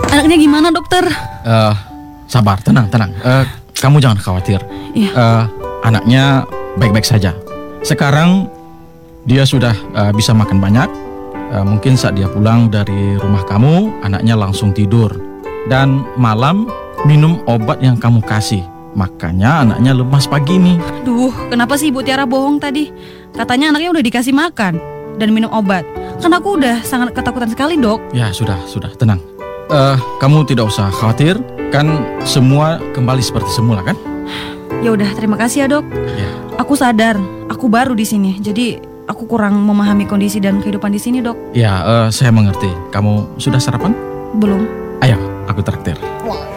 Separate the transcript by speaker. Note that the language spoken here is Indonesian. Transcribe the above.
Speaker 1: Anaknya gimana, dokter?
Speaker 2: Eh, Sabar, tenang. Kamu jangan khawatir.
Speaker 1: Iya.
Speaker 2: Anaknya baik-baik saja. Sekarang dia sudah bisa makan banyak. Mungkin saat dia pulang dari rumah kamu, anaknya langsung tidur. Dan malam minum obat yang kamu kasih. Makanya anaknya lemas pagi ini.
Speaker 1: Duh, kenapa sih Ibu Tiara bohong tadi? Katanya anaknya udah dikasih makan dan minum obat. Kan aku udah sangat ketakutan sekali, Dok.
Speaker 2: Ya sudah, tenang. Kamu tidak usah khawatir. Kan semua kembali seperti semula kan?
Speaker 1: Ya udah, terima kasih ya, Dok.
Speaker 2: Ya.
Speaker 1: Aku sadar, aku baru di sini. Jadi aku kurang memahami kondisi dan kehidupan di sini, Dok.
Speaker 2: Ya, saya mengerti. Kamu sudah sarapan?
Speaker 1: Belum.
Speaker 2: Ayo, aku traktir.